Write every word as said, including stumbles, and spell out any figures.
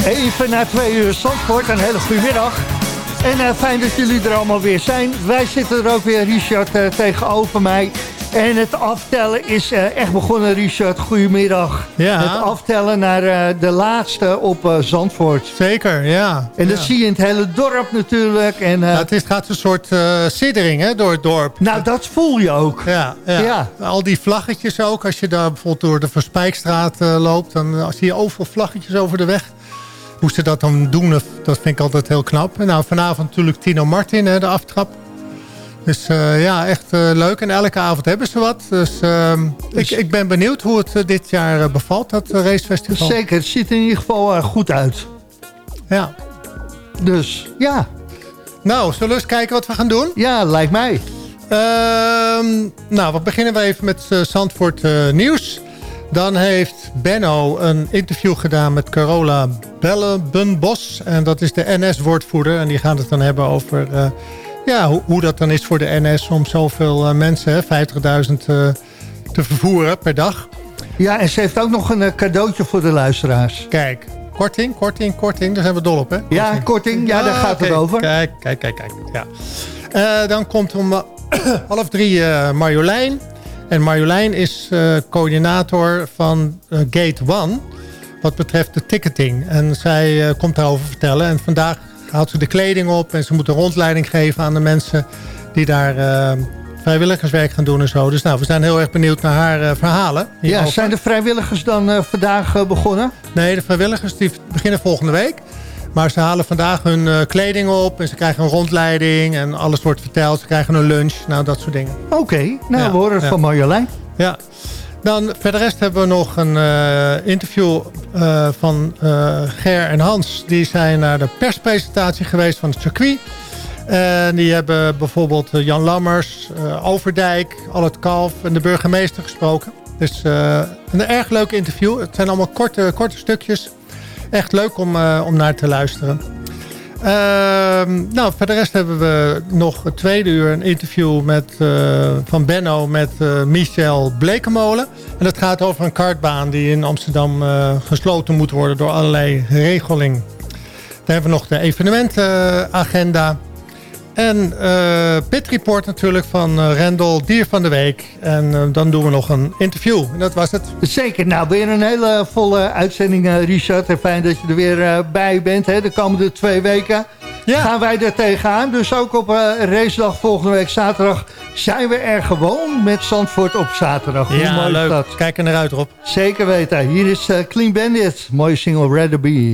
Even na twee uur Zandvoort, een hele goede middag. En uh, fijn dat jullie er allemaal weer zijn. Wij zitten er ook weer, Richard, uh, tegenover mij. En het aftellen is uh, echt begonnen, Richard. Goedemiddag. Ja. Het aftellen naar uh, de laatste op uh, Zandvoort. Zeker, ja. En dat ja. zie je in het hele dorp natuurlijk. En, uh, nou, het is, gaat een soort uh, siddering hè, door het dorp. Nou, dat voel je ook. Ja, ja. ja. Al die vlaggetjes ook. Als je daar bijvoorbeeld door de Verspijkstraat uh, loopt, dan uh, zie je overal vlaggetjes over de weg. Hoe ze dat dan doen, dat vind ik altijd heel knap. En nou, vanavond natuurlijk Tino Martin, hè, de aftrap. Dus uh, ja, echt uh, leuk. En elke avond hebben ze wat. Dus, uh, dus ik, ik ben benieuwd hoe het uh, dit jaar uh, bevalt, dat uh, racefestival. Zeker, het ziet er in ieder geval uh, goed uit. Ja. Dus, ja. Nou, zullen we eens kijken wat we gaan doen? Ja, lijkt mij. Uh, nou, we beginnen we even met uh, Zandvoort uh, nieuws. Dan heeft Benno een interview gedaan met Carola Bellenbos. En dat is de N S-woordvoerder. En die gaat het dan hebben over uh, ja, hoe, hoe dat dan is voor de N S om zoveel uh, mensen, vijftigduizend, uh, te vervoeren per dag. Ja, en ze heeft ook nog een uh, cadeautje voor de luisteraars. Kijk, korting, korting, korting. Daar zijn we dol op, hè? Korting. Ja, korting. Ja, daar ah, gaat okay. het over. Kijk, kijk, kijk. kijk ja. uh, dan komt om uh, half drie uh, Marjolein. En Marjolein is uh, coördinator van uh, Gate One. Wat betreft de ticketing. En zij uh, komt daarover vertellen. En vandaag haalt ze de kleding op. En ze moet een rondleiding geven aan de mensen die daar uh, vrijwilligerswerk gaan doen en zo. Dus nou, we zijn heel erg benieuwd naar haar uh, verhalen. Ja, zijn de vrijwilligers dan uh, vandaag uh, begonnen? Nee, de vrijwilligers die beginnen volgende week. Maar ze halen vandaag hun uh, kleding op en ze krijgen een rondleiding en alles wordt verteld. Ze krijgen een lunch, nou dat soort dingen. Oké, okay, nou ja, we horen het ja. van Marjolein. Ja, dan verder rest hebben we nog een uh, interview uh, van uh, Ger en Hans. Die zijn naar de perspresentatie geweest van het circuit. En die hebben bijvoorbeeld Jan Lammers, uh, Overdijk, Albert Kalf en de burgemeester gesproken. Dus uh, een erg leuk interview. Het zijn allemaal korte, korte stukjes. Echt leuk om, uh, om naar te luisteren. Uh, nou, voor de rest hebben we nog het tweede uur een interview met, uh, van Benno met uh, Michel Blekemolen. En dat gaat over een kartbaan die in Amsterdam uh, gesloten moet worden door allerlei regeling. Dan hebben we nog de evenementenagenda. En uh, Pit Report natuurlijk van uh, Rendel, Dier van de Week. En uh, dan doen we nog een interview. En dat was het. Zeker. Nou, weer een hele volle uitzending, uh, Richard. En fijn dat je er weer uh, bij bent. Hè. De komende twee weken ja. gaan wij er tegenaan. Dus ook op uh, racedag volgende week zaterdag zijn we er gewoon met Zandvoort op zaterdag. Hoe ja, mooi leuk. Is dat? Kijk er naar uit, Rob. Zeker weten. Hier is uh, Clean Bandit. Mooie single Rather Be.